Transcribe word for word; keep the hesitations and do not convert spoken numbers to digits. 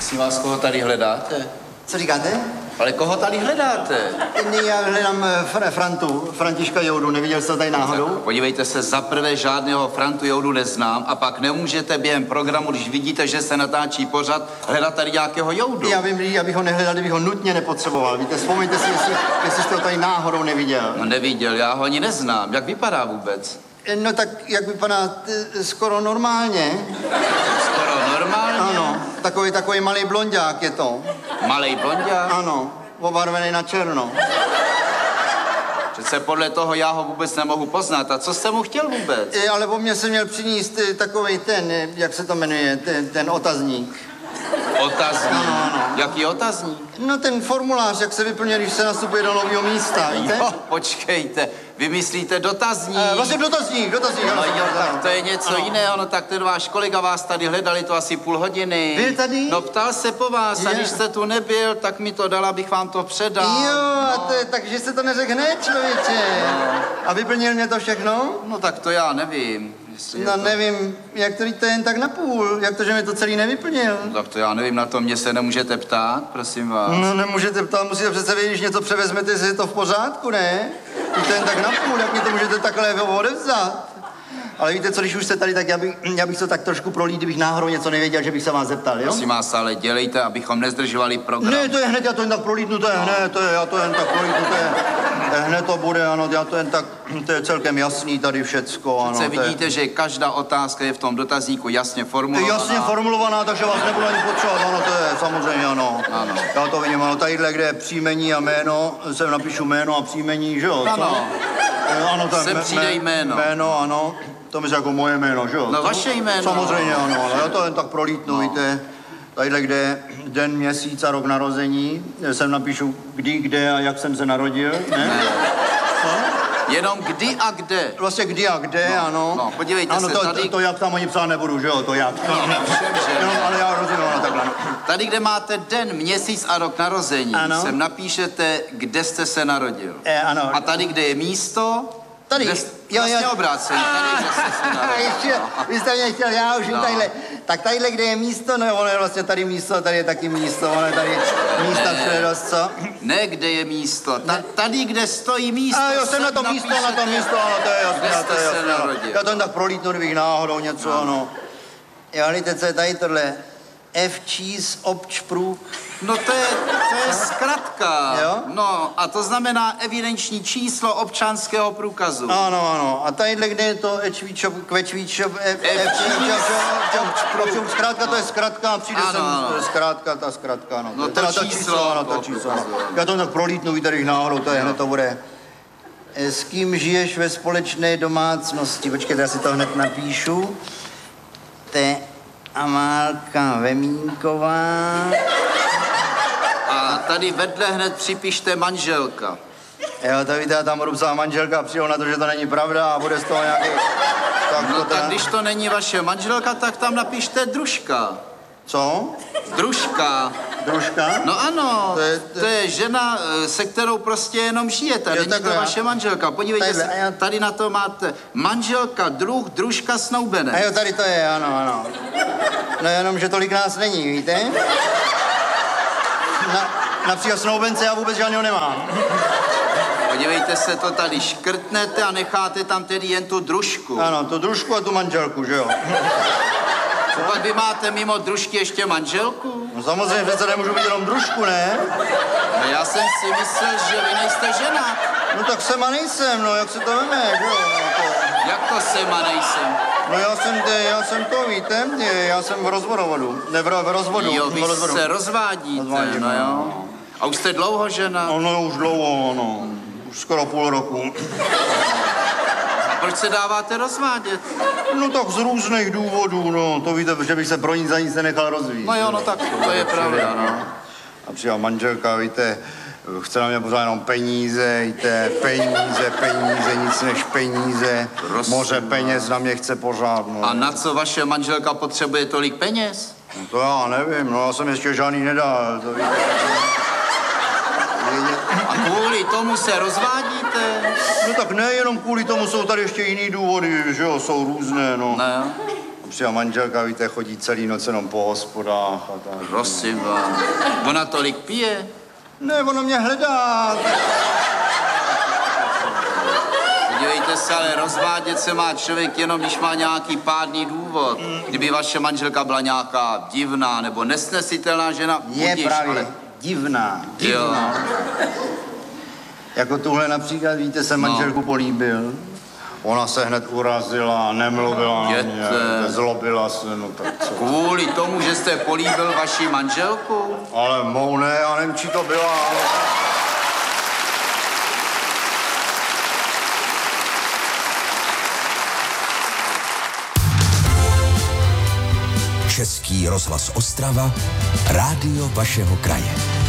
Prosím vás, koho tady hledáte? Co říkáte? Ale koho tady hledáte? Ne, já hledám fr- Frantu, Františka Joudu, neviděl jste to tady náhodou? Podívejte se, za prvé žádného Frantu Joudu neznám a pak nemůžete během programu, když vidíte, že se natáčí pořad, hledat tady nějakého Joudu. Já vím, já bych ho nehledal, kdybych ho nutně nepotřeboval. Víte, vzpomeňte si, jestli, jestli jste ho tady náhodou neviděl. No neviděl, já ho ani neznám. Jak vypadá vůbec? No tak, jak vypadá, t- skoro normálně. Skoro normálně? Ano, takový, takový malý blonďák je to. Malej blonďák? Ano, obarvený na černo. Přece podle toho já ho vůbec nemohu poznat. A co jste mu chtěl vůbec? E, ale po mně se měl přinést takový ten, e, jak se to jmenuje, ten, ten otazník. Otazník? Ano, ano. Jaký otazník? No ten formulář, jak se vyplňuje, když se nastupuje do nového místa, víte? Jo, počkejte, vy myslíte dotazník? E, vlastně dotazník, dotazník. No ano, jo, ano. tak to je něco Ano. jiného, no tak ten váš kolega vás tady hledali to asi půl hodiny. Byl tady? No ptal se po vás Je. a když jste tu nebyl, tak mi to dal, abych vám to předal. Jo, no. a to je, takže se to neřekl hned, člověče. No. A vyplnil mě to všechno? No tak to já nevím. jestli je No to... nevím, jak to to jen tak napůl, jak to, že mi to celý nevyplnil. No, tak to já nevím, na to mě se nemůžete ptát, prosím vás. No nemůžete ptát, musíte přece vědět, když něco převezmete, jestli je to v pořádku, ne? Když to jen tak napůl, jak mě to můžete takhle odevzat. Ale víte co, když už jste tady, tak já bych, já bych to tak trošku prolít, kdybych náhodou něco nevěděl, že bych se vás zeptal, jo? Prosím vás, ale dělejte, abychom nezdržovali program. Ne, to je hned, já to jen tak prolítnu, to je hned, to je, já to jen tak prolítnu, to je, to je hned to bude, ano, já to jen tak, to je celkem jasný tady všecko, ano. Přece to je- vidíte, že každá otázka je v tom dotazníku jasně formulovaná. Jasně formulovaná, takže vás nebudu ani potřebovat, ano, to je samozřejmě, ano. Ano. Já to vidím, ano, tadyhle, kde je příjmení a jméno, sem napíšu jméno a příjmení, že jo? co? Ano. Eh, Ano, to je Sem mé- přijde mé- jméno. Jméno, ano. To myslím jako moje jméno, že jo? No, vaše jméno. Samozřejmě, ano, ale já to jen tak prolítnu, No. víte. Tadyhle, kde je den, měsíc a rok narození, sem napíšu kdy, kde a jak jsem se narodil, ne? Ne. Co? Jenom kdy a kde. Vlastně kdy a kde, No, ano. no, podívejte ano, se, to, tady- to, to jak tam oni psát nebudu, že jo, to jak. No, všem, že Jenom, ne. ale já rozumím, ano, takhle. Tady, kde máte den, měsíc a rok narození, Ano. sem napíšete, kde jste se narodil. Eh, ano. A tady, kde je místo, Tady, kde, jo, vlastně jo. obráceně, tady, kde jste se narodil. Ještě, vy jste mě chtěl, já už No. no. tadyhle. Tak tadyhle, kde je místo, no ono je vlastně tady místo, tady je taky místo, ono je tady místa všude dost, co? Ne, kde je místo, Ta, tady, kde stojí místo. A jo, jsem na to sem místo, na to napíšete, místo, ano, to je jasné, kde to jste je se jasné. ano. narodil. Já to jen tak prolítnu, kdybych náhodou něco, No. ano. Jo, víte, co je tady tohle? F cheese občprů. No to je, to je zkratka. Jo? No a to znamená evidenční číslo občanského průkazu. Ano, ano. A tadyhle, kde je to ečvíčo, kvečvíčo, zkrátka, to je zkrátka a přijde Ano, sem ano. zkrátka, ta zkrátka, no. No to Teda ta číslo ano, toho to číslo, ano. průkazu, Já to tak prolítnu, víte, když náhodou, to je hned to bude. Eh, S kým žiješ ve společné domácnosti? Počkejte, já si to hned napíšu. Te Amálka Vemínková. A tady vedle hned připište manželka. Jo, to víte, já tam budu psát manželka a přijdu na to, že to není pravda a bude z toho nějaký... Tak No to tak teda... když to není vaše manželka, tak tam napište družka. Co? Družka. Družka? No ano, To je- to- to je žena, eh, se kterou prostě jenom žijete. Jo, Není to takhle. vaše manželka. Podívejte Takhle, se, a já- tady na to máte manželka, druh, družka, A snoubenec. jo, tady to je, ano, ano. No jenom, že tolik nás není, víte? Na, například snoubence já vůbec žádného nemám. Podívejte se, to tady škrtnete a necháte tam tedy jen tu družku. Ano, tu družku a tu manželku, že jo? Pak vy máte mimo družky ještě manželku? No samozřejmě přece nemůžu mít jenom družku, ne? No já jsem si myslel, že vy nejste žena. No tak jsem a nejsem, no jak se to veme, že jo? No, to... Jak to jsem a nejsem? no já jsem, já jsem to, víte, já jsem v rozvodu, ne v, v rozvodu. Jo, v vy rozvodu. se rozvádíte, Rozvádím, no jo. no. A už jste dlouho žena? Ono už dlouho, no. Už skoro půl roku. A proč se dáváte rozvádět? No tak z různých důvodů, no. To víte, že bych se pro nic za nic nenechal rozvíjet. No jo, no tak to je pravda, no. A přijela manželka, víte, chce na mě pořád jenom peníze, víte, peníze, peníze, nic než peníze. Prosím Moře peněz na mě chce pořád, no. A na co vaše manželka potřebuje tolik peněz? No to já nevím, no já jsem ještě žádný nedal, to víte. A kvůli tomu se rozvádíte? No tak nejenom kvůli tomu jsou tady ještě jiný důvody, že jo, jsou různé, no. Ne. Přijela manželka, víte, chodí celý noc jenom po hospodách a tak. Prosím vás. Ona tolik pije? Ne, ono mě hledá. Podívejte se, ale rozvádět se má člověk jenom, když má nějaký pádný důvod. Kdyby vaše manželka byla nějaká divná nebo nesnesitelná žena, Je budiš, právě ale... divná, divná. Jo. Jako tuhle například, víte, jsem No. manželku políbil. Ona se hned urazila, nemluvila na Jděte. mě, zlobila se, no tak co. Kvůli tomu, že jste políbil vaši manželku? Ale mou ne, já nevím, či to byla, ale... Český rozhlas Ostrava, rádio vašeho kraje.